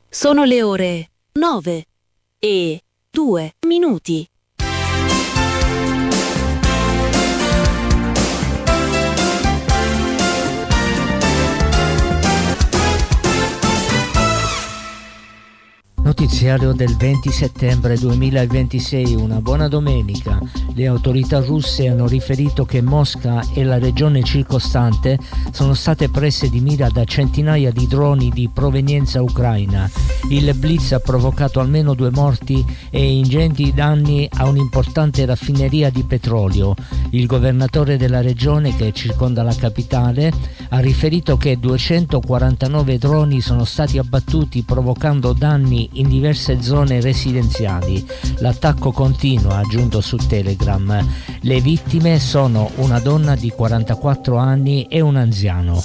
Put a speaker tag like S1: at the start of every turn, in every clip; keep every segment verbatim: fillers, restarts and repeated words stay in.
S1: Sono le ore nove e due minuti.
S2: Notiziario del venti settembre duemilaventisei, una buona domenica. Le autorità russe hanno riferito che Mosca e la regione circostante sono state prese di mira da centinaia di droni di provenienza ucraina. Il blitz ha provocato almeno due morti e ingenti danni a un'importante raffineria di petrolio. Il governatore della regione, che circonda la capitale, ha riferito che duecentoquarantanove droni sono stati abbattuti, provocando danni in diverse zone residenziali. L'attacco continua, ha aggiunto su Telegram. Le vittime sono una donna di quarantaquattro anni e un anziano.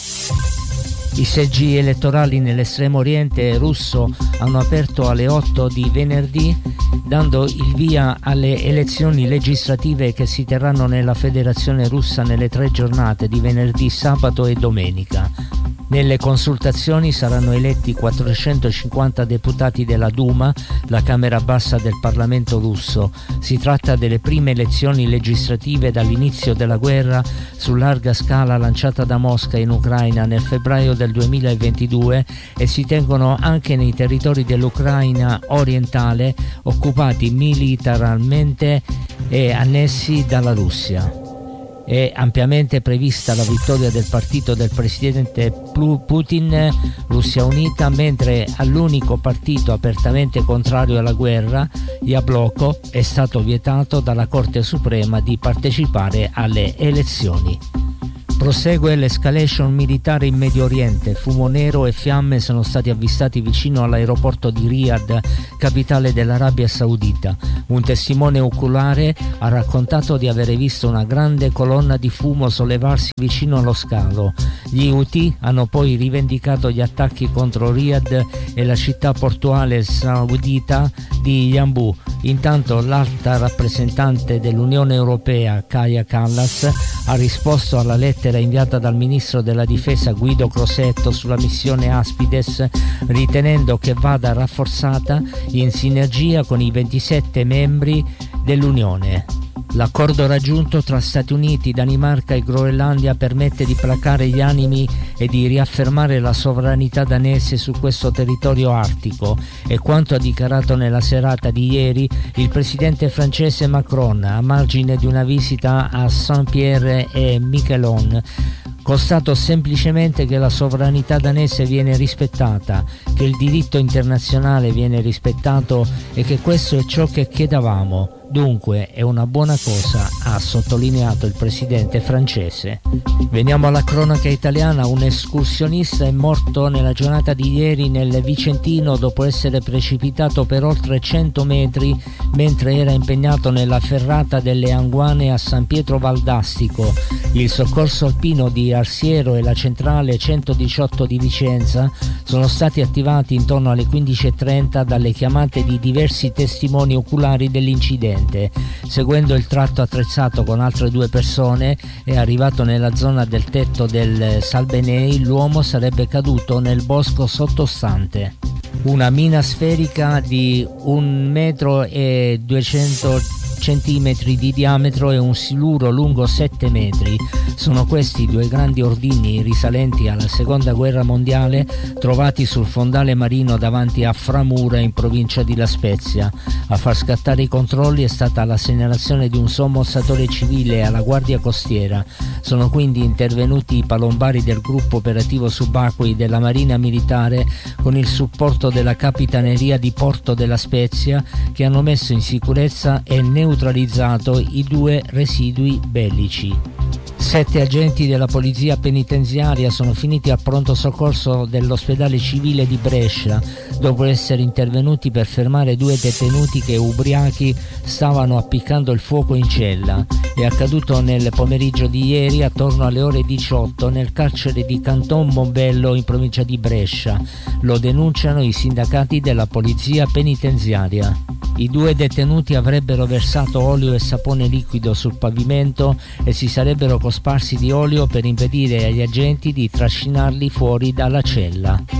S2: I seggi elettorali nell'estremo oriente russo hanno aperto alle otto di venerdì, dando il via alle elezioni legislative che si terranno nella Federazione Russa nelle tre giornate di venerdì, sabato e domenica. Nelle consultazioni saranno eletti quattrocentocinquanta deputati della Duma, la Camera bassa del Parlamento russo. Si tratta delle prime elezioni legislative dall'inizio della guerra su larga scala lanciata da Mosca in Ucraina nel febbraio del duemilaventidue e si tengono anche nei territori dell'Ucraina orientale occupati militarmente e annessi dalla Russia. È ampiamente prevista la vittoria del partito del presidente Putin, Russia Unita, mentre all'unico partito apertamente contrario alla guerra, Yabloko, è stato vietato dalla Corte Suprema di partecipare alle elezioni. Prosegue l'escalation militare in Medio Oriente. Fumo nero e fiamme sono stati avvistati vicino all'aeroporto di Riyadh, capitale dell'Arabia Saudita. Un testimone oculare ha raccontato di avere visto una grande colonna di fumo sollevarsi vicino allo scalo. Gli Houthi hanno poi rivendicato gli attacchi contro Riyadh e la città portuale saudita di Yanbu. Intanto l'alta rappresentante dell'Unione Europea, Kaja Kallas, ha risposto alla lettera inviata dal ministro della difesa Guido Crosetto sulla missione Aspides, ritenendo che vada rafforzata in sinergia con i ventisette membri dell'Unione. L'accordo raggiunto tra Stati Uniti, Danimarca e Groenlandia permette di placare gli animi e di riaffermare la sovranità danese su questo territorio artico, e quanto ha dichiarato nella serata di ieri il presidente francese Macron a margine di una visita a Saint-Pierre et Miquelon. Constato semplicemente che la sovranità danese viene rispettata, che il diritto internazionale viene rispettato e che questo è ciò che chiedevamo. Dunque è una buona cosa, ha sottolineato il presidente francese. Veniamo alla cronaca italiana. Un escursionista è morto nella giornata di ieri nel Vicentino dopo essere precipitato per oltre cento metri mentre era impegnato nella ferrata delle Anguane a San Pietro Valdastico. Il soccorso alpino di Arsiero e la centrale centodiciotto di Vicenza sono stati attivati intorno alle quindici e trenta dalle chiamate di diversi testimoni oculari dell'incidente. Seguendo il tratto attrezzato con altre due persone e arrivato nella zona del tetto del Salbenei, l'uomo sarebbe caduto nel bosco sottostante. Una mina sferica di un metro e duecento centimetri di diametro e un siluro lungo sette metri. Sono questi due grandi ordigni risalenti alla seconda guerra mondiale trovati sul fondale marino davanti a Framura in provincia di La Spezia. A far scattare i controlli è stata la segnalazione di un sommostatore civile alla Guardia Costiera. Sono quindi intervenuti i palombari del gruppo operativo subacquei della Marina Militare con il supporto della Capitaneria di Porto della Spezia, che hanno messo in sicurezza e neutralizzato i due residui bellici. Sette agenti della polizia penitenziaria sono finiti al pronto soccorso dell'ospedale civile di Brescia dopo essere intervenuti per fermare due detenuti che, ubriachi, stavano appiccando il fuoco in cella. È accaduto nel pomeriggio di ieri attorno alle ore diciotto nel carcere di Canton Mombello in provincia di Brescia. Lo denunciano i sindacati della polizia penitenziaria. I due detenuti avrebbero versato olio e sapone liquido sul pavimento e si sarebbero cosparsi di olio per impedire agli agenti di trascinarli fuori dalla cella.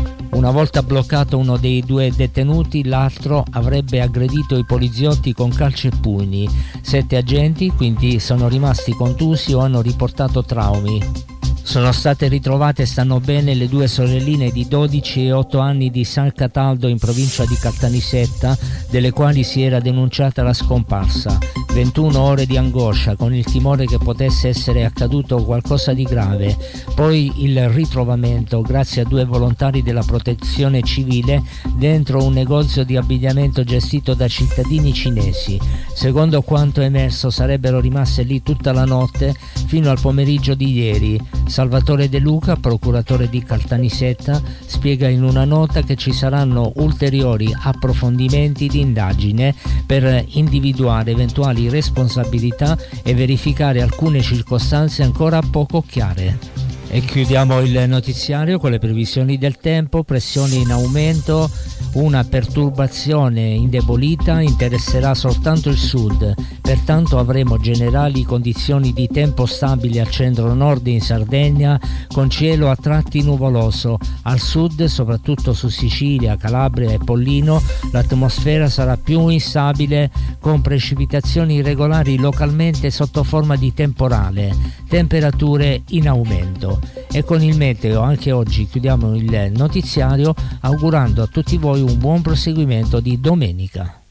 S2: Una volta bloccato uno dei due detenuti, l'altro avrebbe aggredito i poliziotti con calci e pugni. Sette agenti quindi sono rimasti contusi o hanno riportato traumi. Sono state ritrovate e stanno bene le due sorelline di dodici e otto anni di San Cataldo in provincia di Caltanissetta, delle quali si era denunciata la scomparsa. ventuno ore di angoscia con il timore che potesse essere accaduto qualcosa di grave. Poi il ritrovamento grazie a due volontari della protezione civile dentro un negozio di abbigliamento gestito da cittadini cinesi. Secondo quanto emerso sarebbero rimaste lì tutta la notte fino al pomeriggio di ieri. Salvatore De Luca, procuratore di Caltanissetta, spiega in una nota che ci saranno ulteriori approfondimenti di indagine per individuare eventuali responsabilità e verificare alcune circostanze ancora poco chiare. E chiudiamo il notiziario con le previsioni del tempo. Pressione in aumento, una perturbazione indebolita interesserà soltanto il sud, pertanto avremo generali condizioni di tempo stabili al centro-nord in Sardegna con cielo a tratti nuvoloso. Al sud, soprattutto su Sicilia, Calabria e Pollino, l'atmosfera sarà più instabile con precipitazioni irregolari localmente sotto forma di temporale, temperature in aumento. E con il meteo anche oggi chiudiamo il notiziario augurando a tutti voi un buon proseguimento di domenica.